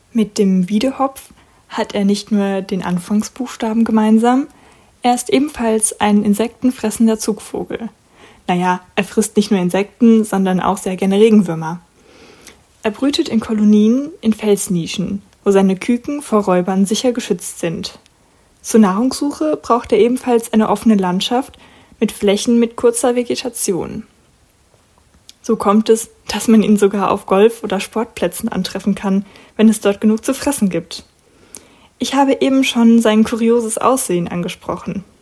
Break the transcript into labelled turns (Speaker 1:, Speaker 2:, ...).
Speaker 1: Mit dem Wiedehopf hat er nicht nur den Anfangsbuchstaben gemeinsam, er ist ebenfalls ein insektenfressender Zugvogel. Naja, er frisst nicht nur Insekten, sondern auch sehr gerne Regenwürmer. Er brütet in Kolonien in Felsnischen, wo seine Küken vor Räubern sicher geschützt sind. Zur Nahrungssuche braucht er ebenfalls eine offene Landschaft mit Flächen mit kurzer Vegetation. So kommt es, dass man ihn sogar auf Golf- oder Sportplätzen antreffen kann, wenn es dort genug zu fressen gibt. Ich habe eben schon sein kurioses Aussehen angesprochen.